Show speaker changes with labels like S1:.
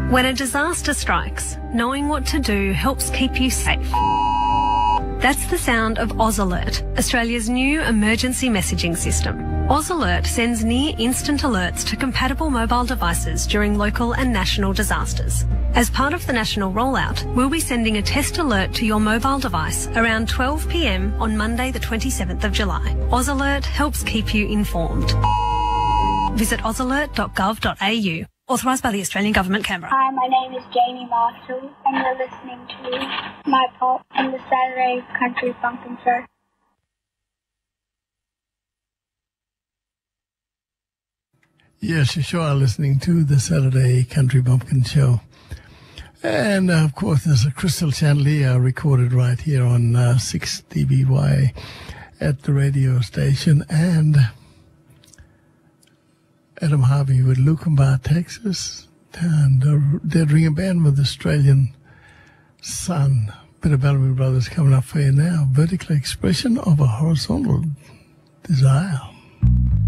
S1: When a disaster strikes, knowing what to do helps keep you safe. That's the sound of Oz Alert, Australia's new emergency messaging system. Oz Alert sends near-instant alerts to compatible mobile devices during local and national disasters. As part of the national rollout, we'll be sending a test alert to your mobile device around 12 p.m. on Monday the 27th of July. Oz Alert helps keep you informed. Visit ozalert.gov.au. Authorised by the Australian Government, Canberra.
S2: Hi, my name is Janie Marshall, and you're listening to My Pop and the Saturday Country Bumpkin Show.
S3: Yes, you sure are listening to the Saturday Country Bumpkin Show. And, of course, there's a Crystal Chandelier recorded right here on 6DBY at the radio station. And Adam Harvey with Lucumba, Texas. And they're doing a band with Australian Sun. Bit of Bellamy Brothers coming up for you now. Vertical expression of a horizontal desire.